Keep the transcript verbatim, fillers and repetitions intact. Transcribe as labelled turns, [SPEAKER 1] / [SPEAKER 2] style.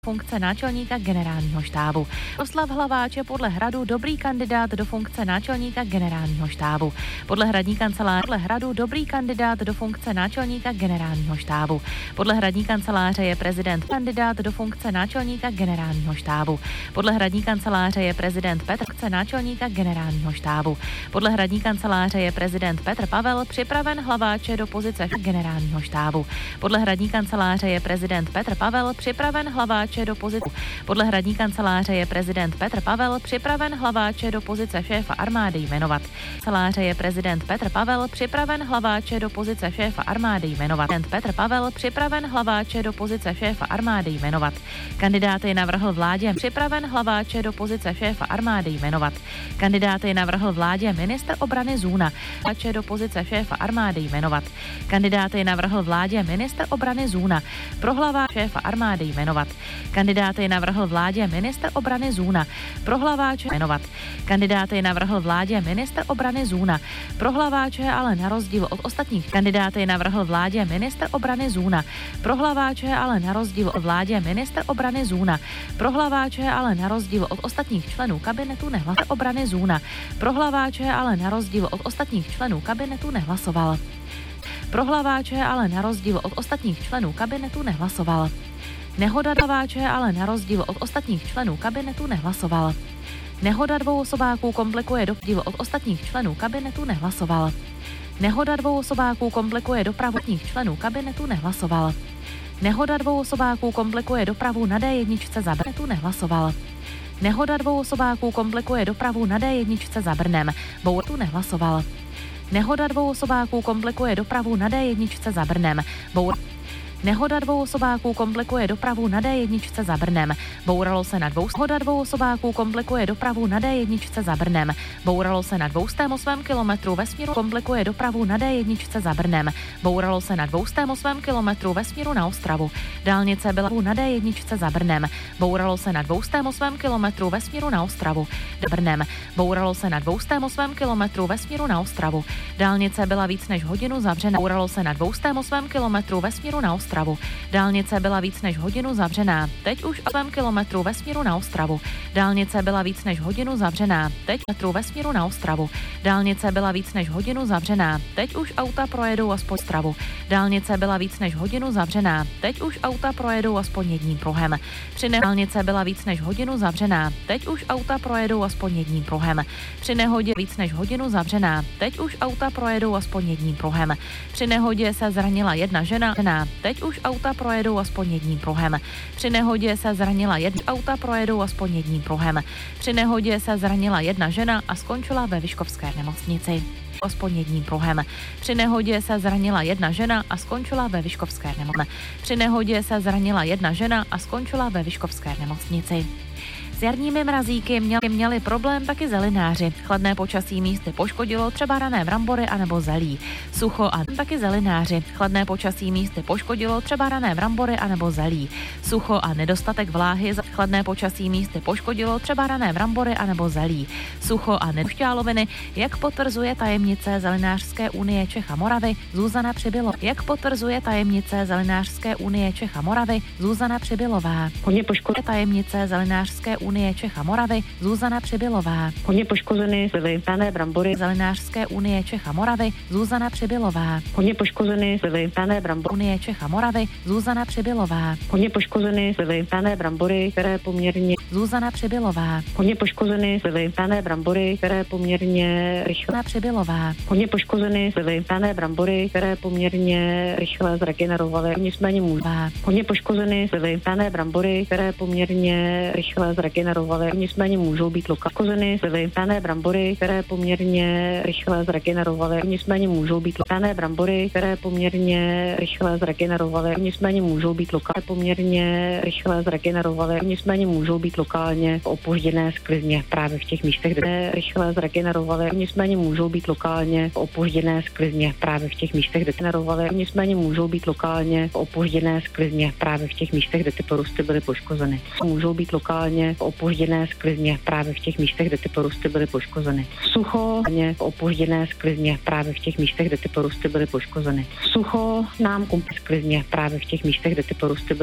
[SPEAKER 1] funkce náčelníka generálního štábu. Oslav Hlaváč je podle Hradu dobrý kandidát do funkce náčelníka generálního štábu. Podle hradní kanceláře podle Hradu dobrý kandidát do funkce náčelníka generálního štábu. Podle hradní kanceláře je prezident kandidát do funkce náčelníka generálního štábu. Podle hradní kanceláře je prezident Petr funkce náčelníka generálního štábu. Podle hradní kanceláře je prezident Petr Pavel připraven Hlaváče do pozice generálního štábu. Podle hradní kanceláře je prezident Petr Pavel připraven Hlaváče do pozice. Podle hradní kanceláře je prezident Petr Pavel připraven Hlaváče do pozice šéfa armády jmenovat. Kanceláře je prezident Petr Pavel připraven Hlaváče do pozice šéfa armády jmenovat. Prezident Petr Pavel připraven Hlaváče do pozice šéfa armády jmenovat. Kandidáty navrhl vládě připraven Hlaváče do pozice šéfa armády jmenovat. Kandidáty navrhl vládě ministr obrany Zůna Hlaváče do pozice šéfa armády jmenovat. Kandidáty navrhl vládě ministr obrany Zůna pro hlava šéfa armády jmenovat. Kandidáty navrhl vládě ministr obrany Zůna pro Hlaváče jmenovat. Kandidáty navrhl vládě ministr obrany Zůna pro Hlaváče, ale na rozdíl od ostatních. Kandidáty navrhl vládě ministr obrany Zůna pro Hlaváče, ale na rozdíl od vládě ministr obrany Zůna pro Hlaváče, ale na rozdíl od ostatních členů kabinetu nehlasoval. Obrany Zůna pro Hlaváče, ale na rozdíl od ostatních členů kabinetu nehlasoval. Pro Hlaváče, ale na rozdíl od ostatních členů kabinetu nehlasoval. Nehoda Hlaváče, ale na rozdíl od ostatních členů kabinetu nehlasoval. Nehoda dvou osobáků komplikuje dopravu od ostatních členů kabinetu nehlasoval. Nehoda dvou osobáků komplikuje dopravu od členů kabinetu nehlasoval. Nehoda dvou osobáků komplikuje dopravu na D jedna za Brnem nehlasoval. Nehoda dvou osobáků komplikuje dopravu na D jedna za Brnem. Boutu nehlasoval. Nehoda dvou osobáků komplikuje dopravu na D jedna za Brnem. Bour... Nehoda dvou osobáků komplikuje dopravu na D jedna za Brnem. Bouralo se na dvou. Nehoda dvou osobáků komplikuje dopravu na D jedna za Brnem. Bouralo se na dvoustém osmém kilometru ve směru komplikuje dopravu na D jedna za Brnem. Bouralo se na dvoustém osmém kilometru ve směru na Ostravu. Dálnice byla na D jedna za Brnem. Bouralo se na dvoustém osmém kilometru ve směru na Ostravu. Brnem. Bouralo se na dvoustém osmém kilometru ve směru na Ostravu. Dálnice byla víc než hodinu zavřena. Bouralo se na dvoustém osmém kilometru ve směru na Ostravu. Dálnice byla víc než hodinu zavřená. Teď už osm kilometrů ve směru na Ostravu. Dálnice byla víc než hodinu zavřená. Teď metrů ve směru na Ostravu. Dálnice byla víc než hodinu zavřená. Teď už auta projedou aspoň Ostravu. Dálnice byla víc než hodinu zavřená. Teď už auta projedou aspoň jedním pruhem. Při nehodě dálnice byla víc než hodinu zavřená. Teď už auta projedou aspoň jedním pruhem. Při nehodě víc než hodinu zavřená. Teď už auta projedou aspoň jedním pruhem. Při nehodě se zranila jedna žena. Teď už auta projedou aspoň jedním pruhem. Při nehodě se zranila jedna auta projedou aspoň jedním pruhem. Při nehodě se zranila jedna žena a skončila ve Vyškovské nemocnici. Aspoň jedním pruhem. Při nehodě se zranila jedna žena a skončila ve Vyškovské nemocnici. Při nehodě se zranila jedna žena a skončila ve Vyškovské nemocnici. S jarními mrazíky měli, měli problém taky zelináři. Chladné počasí místy poškodilo třeba rané brambory anebo zelí. Sucho a taky zelináři. Chladné počasí místy poškodilo třeba rané brambory anebo zelí. Sucho a nedostatek vláhy. Chladné počasí místy poškodilo třeba rané brambory anebo zelí. Sucho a nedošťáloviny, jak potvrzuje tajemnice Zelenářské unie Čech a Moravy Zuzana Přibylo. Jak potvrzuje tajemnice Zelenářské unie Čech a Moravy Zuzana Přibylová. Hodně poškoduje tajemnice Zelenářské unie unie Čech a Moravy Zuzana Přibylová. Hodně poškozeny byly rané brambory Zelenářské unie Čech a Moravy Zuzana Přibylová. Hodně poškozeny byly rané brambory unie Čech a Moravy Zuzana Přibylová. Hodně poškozeny byly rané brambory, které poměrně Zuzana Přibylová. Hodně poškozeny byly rané brambory, které poměrně rychle Přibylová. Hodně poškozeny byly rané brambory, které poměrně rychle zregenerovaly. Nicméně můžou. Hodně poškozeny byly rané brambory, které poměrně rychle zregenerovaly. Nicméně můžou být lokalizeny byly rané brambory, které poměrně rychle zregenerovaly. Nicméně můžou být rané brambory, které poměrně rychle zregenerovaly. Nicméně můžou být lokálně poměrně rychle zregenerovaly. Nicméně můžou být lokálně opožděné sklizně právě v těch místech, kde rychle zregenerovaly. Nicméně můžou být lokálně opožděné sklizně právě v těch místech, kde generovaly. Nicméně můžou být lokálně opožděné sklizně právě v těch místech, kde ty porosty byly poškozeny. Můžou být lokálně opožděné sklizně právě v těch místech, kde ty porosty byly poškozeny. Sucho, opožděné sklizně právě v těch místech, kde ty porosty byly poškozeny. Sucho nám komplikuje sklizně právě v těch místech, kde ty porosty byly